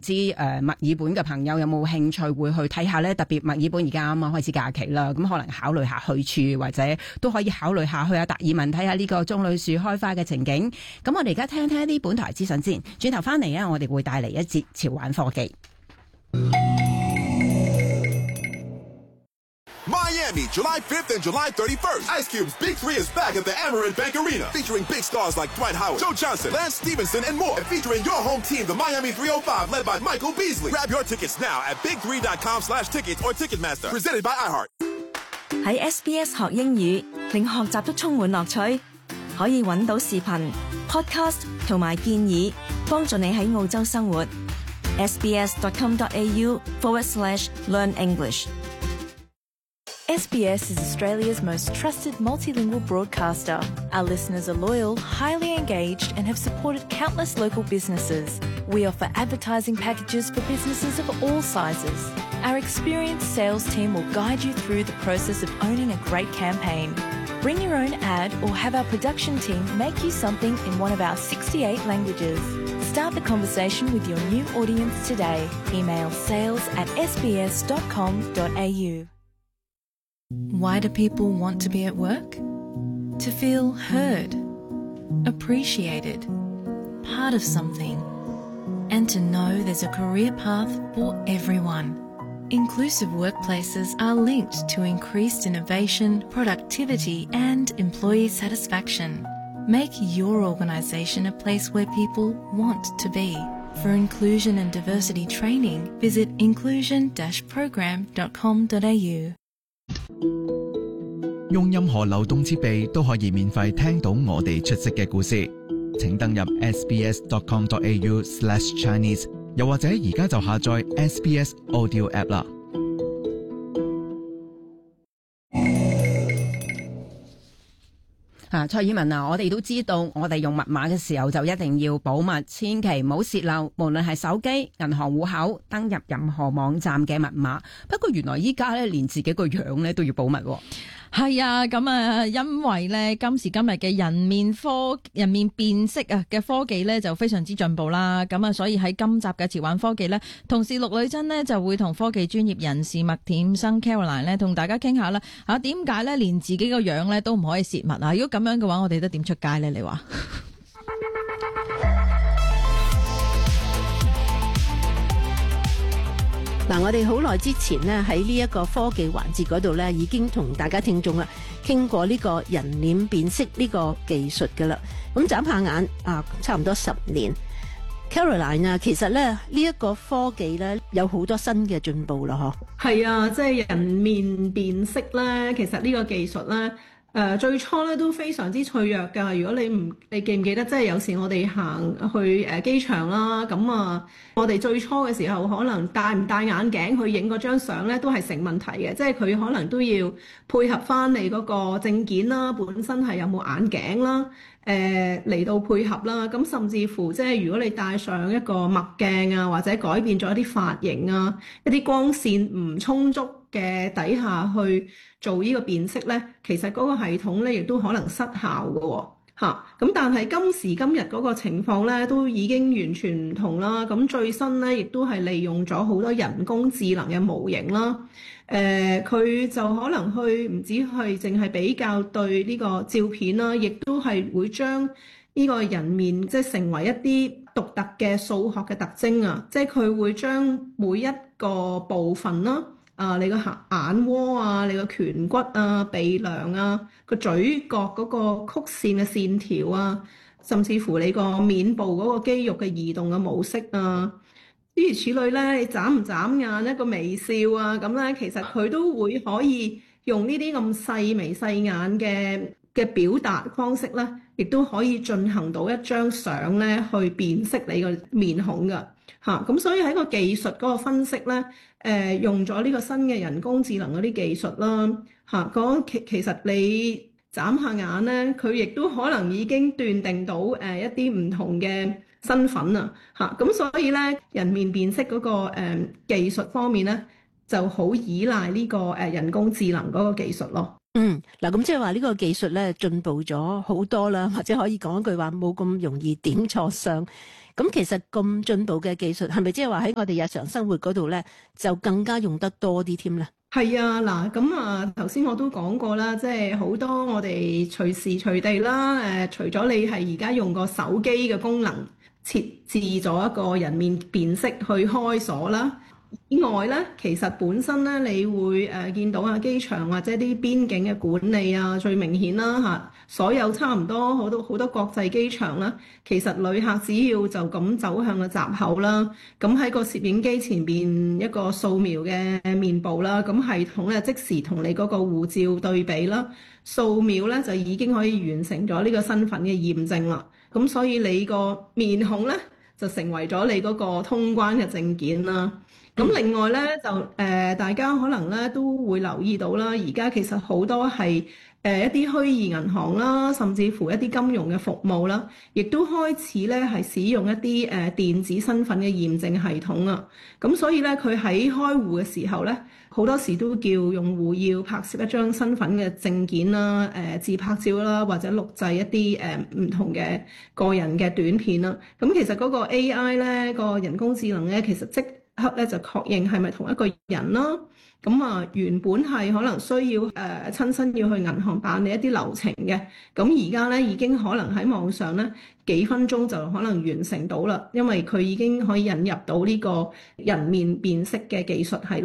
知墨爾本嘅朋友有冇興趣會去睇下咧？特別墨爾本而家啱啱開始假期啦，咁可能考慮下去處，或者都可以考慮下去下達爾文睇下呢個棕櫚樹開花嘅情景。咁我哋而家聽聽啲本台資訊先，轉頭翻嚟咧，我哋會帶嚟一節潮玩科技。 Miami, July 5th and July 31st. Ice Cube's Big 3 is back at the Amerant Bank Arena, featuring big stars like Dwight Howard, Joe Johnson, Lance Stevenson, and more. And featuring your home team, the Miami 305, led by Michael Beasley. Grab your tickets now at big3.com/tickets or Ticketmaster. Presented by iHeart. 喺 SBS 學英語，令學習都充滿樂趣。可以揾到視頻、podcast 同埋建議，幫助你喺澳洲生活。sbs.com.au/learn English。 SBS is Australia's most trusted multilingual broadcaster. Our listeners are loyal, highly engaged, and have supported countless local businesses. We offer advertising packages for businesses of all sizes. Our experienced sales team will guide you through the process of owning a great campaign. Bring your own ad or have our production team make you something in one of our 68 languages. Start the conversation with your new audience today. Email sales@sbs.com.au. Why do people want to be at work? To feel heard, appreciated, part of something, and to know there's a career path for everyone. Inclusive workplaces are linked to increased innovation, productivity, and employee satisfaction. Make your organisation a place where people want to be. For inclusion and diversity training, visit inclusion-program.com.au. 用任何流動設備都可以免費聽到我哋出色嘅故事，請登入 sbs.com.au/Chinese， 又或者而家就下載 SBS Audio App 啦。 蔡爾文啊，我哋都知道，我哋用密碼嘅時候就一定要保密，千祈唔好洩漏，無論係手機、銀行戶口、登入任何網站嘅密碼。不過原來依家咧，連自己個樣咧都要保密。 係啊，咁啊，因為咧今時今日嘅人面辨識啊嘅科技咧就非常之進步啦，咁啊，所以喺今集嘅潮玩科技咧，同事陸女珍呢就會同科技專業人士麥恬生 Caroline 咧同大家傾下啦。點解咧連自己個樣咧都唔可以泄密啊？如果咁樣嘅話，我哋都點出街咧？你話？ 嗱，我哋好耐之前呢，喺呢一個科技環節嗰度呢，已經同大家聽眾啦傾過呢個人臉辨識呢個技術㗎啦。咁眨下眼差唔多10年。Caroline 啊，其實咧呢一個科技咧有好多新嘅進步啦，嗬。 係啊，即係人面辨識咧，其實呢個技術咧。最初咧都非常之脆弱㗎。如果你記唔記得，即係有時我哋行去機場啦，咁我哋最初嘅時候可能戴唔戴眼鏡去影嗰張相咧，都係成問題嘅。即係佢可能都要配合翻你嗰個證件啦，本身係有冇眼鏡啦，嚟到配合啦。咁甚至乎即係如果你戴上一個墨鏡啊，或者改變咗一啲髮型啊，一啲光線唔充足嘅底下去做呢個辨識咧，其實嗰個系統咧亦都可能失效嘅喎。咁但係今時今日嗰個情況咧都已經完全唔同啦。咁最新咧亦都係利用咗好多人工智能嘅模型啦。佢就可能去唔止係淨係比較對呢個照片啦，亦都係會將呢個人面即係成為一啲獨特嘅數學嘅特徵啊。即係佢會將每一個部分啦。你個眼窩啊，你個顴骨啊，鼻梁啊，個嘴角嗰個曲線嘅線條啊，甚至乎你個面部嗰個肌肉嘅移動嘅模式啊，諸如此類咧，你眨唔眨眼一個微笑啊，咁咧其實佢都會可以用呢啲咁細眉細眼嘅表達方式咧，亦都可以進行到一張相咧去辨識你個面孔㗎。咁所以喺個技術嗰個分析咧，用咗呢個新嘅人工智能嗰啲技術啦，其實你眨下眼咧，佢亦都可能已經斷定到一啲唔同嘅身份啊，咁所以咧人面辨識嗰個技術方面咧，就好依賴呢個人工智能嗰個技術咯。 嗱，咁即係話呢個技術咧進步咗好多啦，或者可以講一句話冇咁容易點錯相。 咁其實咁進步嘅技術係咪即係話喺我哋日常生活嗰度咧就更加用得多啲添咧？ 係啊，嗱，咁啊，頭先我都講過啦，即係好多我哋隨時隨地啦，除咗你係而家用個手機嘅功能設置咗一個人面辨識去開鎖啦。以外咧，其實本身咧，你會見到啊，機場或者啲邊境嘅管理啊，最明顯啦嚇。所有差唔多好多國際機場啦，其實旅客只要就咁走向個閘口啦，咁喺個攝影機前邊一個掃描嘅面部啦，咁系統咧即時同你嗰個護照對比啦，掃描咧就已經可以完成咗呢個身份嘅驗證啦。咁所以你個面孔咧就成為咗你嗰個通關嘅證件啦。咁另外咧就大家可能咧都會留意到啦，而家其實好多係一啲虛擬銀行啦，甚至乎一啲金融嘅服務啦，亦都開始咧係使用一啲電子身份嘅驗證系統啊。咁所以咧佢喺開戶嘅時候咧，好多時都叫用戶要拍攝一張身份嘅證件啦、自拍照啦，或者錄製一啲唔同嘅個人嘅短片啦。咁其實嗰個 AI 咧，個人工智能咧，其實即刻咧就確認係咪同一個人啦。咁啊，原本係可能需要親身要去銀行辦理一啲流程嘅，咁而家咧已經可能喺網上咧幾分鐘就可能完成到啦，因為佢已經可以引入到呢個人面辨識嘅技術係。